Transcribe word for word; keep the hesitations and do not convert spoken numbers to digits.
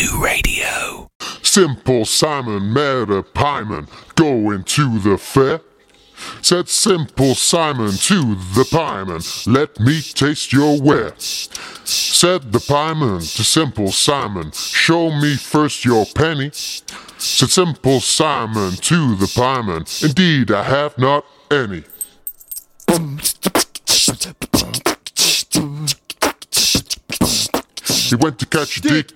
Zoo Radio. Simple Simon met a pieman going to the fair. Said Simple Simon to the pieman, let me taste your ware. Said the pieman to Simple Simon, show me first your penny. Said Simple Simon to the pieman, indeed I have not any. He went to catch a dick